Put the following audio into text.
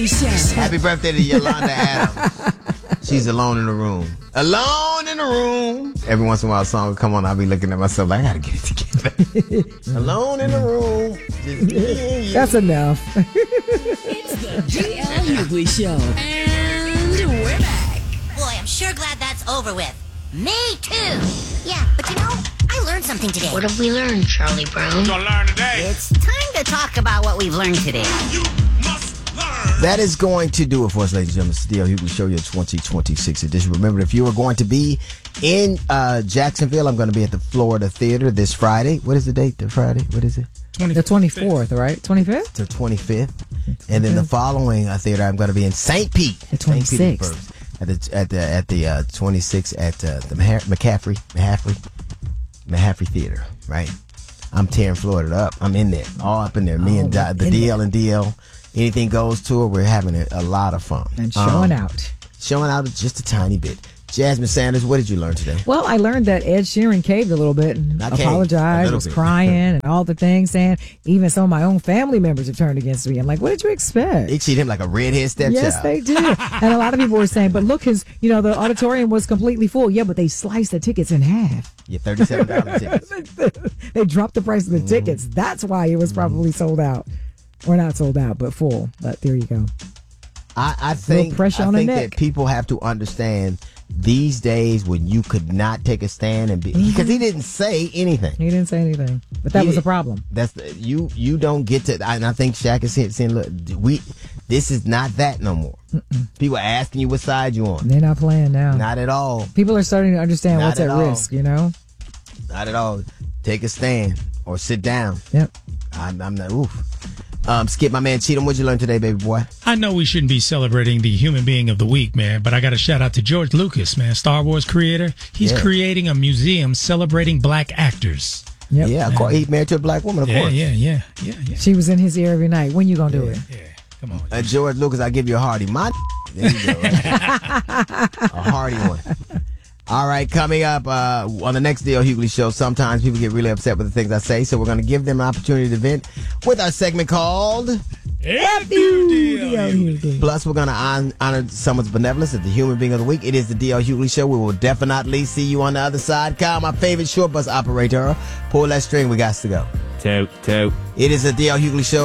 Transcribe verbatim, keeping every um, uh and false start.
Hughley Show. Happy birthday to Yolanda Adams. She's alone in the room. Alone in the room. Every once in a while a song will come on. I'll be looking at myself like, I gotta get it together. Alone in the room. Just me. That's enough. It's the D L Hughley Show. And we're back. Boy, I'm sure glad that's over with. Me too. Yeah, but you know, I learned something today. What have we learned, Charlie Brown? We're gonna learn today. It's time to talk about what we've learned today. You must learn. That is going to do it for us, ladies and gentlemen. It's the D L Hughley Show, your twenty twenty-six edition. Remember, if you are going to be in uh, Jacksonville, I'm going to be at the Florida Theater this Friday. What is the date? The Friday? What is it? The twenty-fourth, right? twenty-fifth? The twenty-fifth. And then the following uh, theater, I'm going to be in Saint Pete. The twenty-sixth. At the at the at the uh, twenty-sixth at uh, the Mah- McCaffrey McCaffrey McCaffrey Theater. Right. I'm tearing Florida up. I'm in there, all up in there. Me Oh, and Di- the in D L there. and D L. Anything goes tour. We're having a, a lot of fun And showing Um, out. Showing out just a tiny bit. Jasmine Sanders, what did you learn today? Well, I learned that Ed Sheeran caved a little bit and Not caved, a apologized, little was bit. crying and all the things, saying even some of my own family members have turned against me. I'm like, what did you expect? They treat him like a redhead stepchild. Yes, they did. And a lot of people were saying, but look, his, you know, the auditorium was completely full. Yeah, but they sliced the tickets in half. Yeah, thirty-seven dollars tickets. They dropped the price of the Mm-hmm. tickets. That's why it was probably sold out. Or not sold out, but full. But there you go. I, I think, pressure I on the think neck. that people have to understand these days when you could not take a stand and be, because he didn't say anything. He didn't say anything. But that He was a did- problem. That's the, you. You don't get to. And I think Shaq is saying, saying, look, we. This is not that no more. Mm-mm. People are asking you what side you on. They're not playing now. Not at all. People are starting to understand Not what's at at all. risk, you know? Not at all. Take a stand or sit down. Yep. I'm, I'm not. Oof. Um, Skip, my man, Cheatham, what'd you learn today, baby boy? I know we shouldn't be celebrating the human being of the week, man, but I got to shout out to George Lucas, man, Star Wars creator. He's Yeah. creating a museum celebrating black actors. Yep. Yeah, of course. He's married to a black woman, of Yeah, course. yeah, yeah, yeah, yeah. She was in his ear every night. When you gonna do it? Yeah, come on. Uh, George Lucas, I give you a hearty. My there you go. Right? A hearty one. All right, coming up uh, on the next D L Hughley Show, sometimes people get really upset with the things I say, so we're going to give them an opportunity to vent with our segment called F you, D L Hughley. Plus, we're going to hon- honor someone's benevolence as the human being of the week. It is the D L Hughley Show. We will definitely see you on the other side. Kyle, my favorite short bus operator, pull that string. We got to go. Toot, toot. It is the D L Hughley Show.